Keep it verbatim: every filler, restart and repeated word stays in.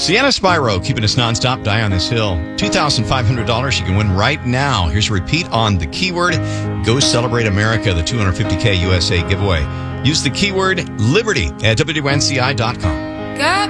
Sienna Spyro, keeping us nonstop. Die on this hill. two thousand five hundred dollars you can win right now. Here's a repeat on the keyword. Go Celebrate America, the two hundred fifty K U S A giveaway. Use the keyword Liberty at W W N C I dot com.